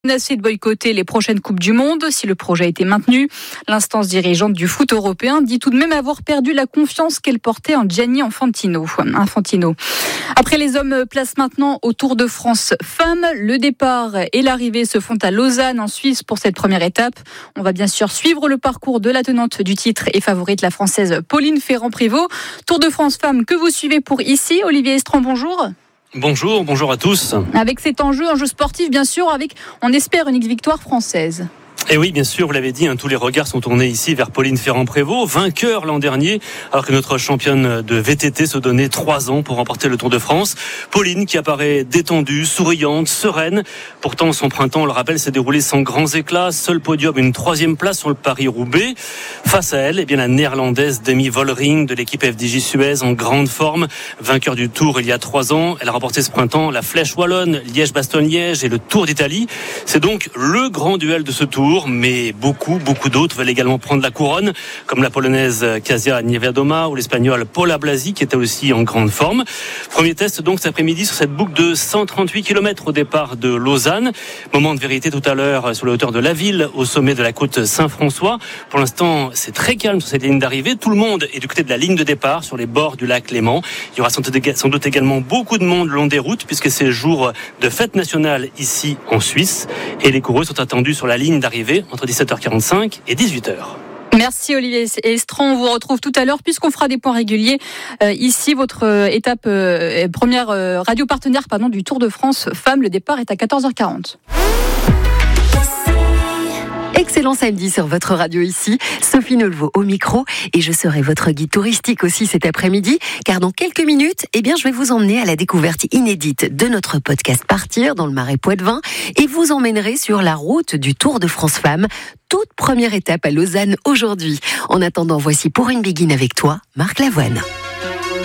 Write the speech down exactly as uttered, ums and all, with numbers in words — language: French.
Menacé de boycotter les prochaines Coupes du Monde si le projet était maintenu. L'instance dirigeante du foot européen dit tout de même avoir perdu la confiance qu'elle portait en Gianni Infantino. Infantino. Après les hommes, place maintenant au Tour de France femmes. Le départ et l'arrivée se font à Lausanne en Suisse pour cette première étape. On va bien sûr suivre le parcours de la tenante du titre et favorite, la Française Pauline Ferrand-Prévot. Tour de France femmes que vous suivez pour ici. Olivier Estran, bonjour. Bonjour, bonjour à tous. Avec cet enjeu, enjeu sportif bien sûr, avec, on espère, une victoire française. Et oui, bien sûr, vous l'avez dit, hein, tous les regards sont tournés ici vers Pauline Ferrand-Prévot, vainqueur l'an dernier, alors que notre championne de V T T se donnait trois ans pour remporter le Tour de France. Pauline qui apparaît détendue, souriante, sereine. Pourtant, son printemps, on le rappelle, s'est déroulé sans grands éclats. Seul podium, une troisième place sur le Paris-Roubaix. Face à elle, eh bien, la néerlandaise Demi Vollering de l'équipe F D J Suez en grande forme. Vainqueur du Tour il y a trois ans. Elle a remporté ce printemps la Flèche Wallonne, Liège-Bastogne-Liège et le Tour d'Italie. C'est donc le grand duel de ce Tour. Mais beaucoup, beaucoup d'autres veulent également prendre la couronne, comme la Polonaise Kasia Niewiadoma ou l'Espagnole Paula Blasi, qui était aussi en grande forme. Premier test donc cet après-midi sur cette boucle de cent trente-huit kilomètres au départ de Lausanne. Moment de vérité tout à l'heure sur la hauteur de la ville, au sommet de la côte Saint-François. Pour l'instant, c'est très calme sur cette ligne d'arrivée. Tout le monde est du côté de la ligne de départ, sur les bords du lac Léman. Il y aura sans doute également beaucoup de monde le long des routes, puisque c'est jour de fête nationale ici en Suisse. Et les coureux sont attendus sur la ligne d'arrivée entre dix-sept heures quarante-cinq et dix-huit heures. Merci Olivier Estran, on vous retrouve tout à l'heure puisqu'on fera des points réguliers. Euh, ici, votre euh, étape euh, première euh, radio partenaire pardon, du Tour de France femmes. Le départ est à quatorze heures quarante. Excellent samedi sur votre radio ici, Sophie Nolvo au micro et je serai votre guide touristique aussi cet après-midi car dans quelques minutes, eh bien, je vais vous emmener à la découverte inédite de notre podcast Partir dans le Marais Poitevin et vous emmènerai sur la route du Tour de France Femmes, toute première étape à Lausanne aujourd'hui. En attendant, voici Pour une Béguine avec toi, Marc Lavoine.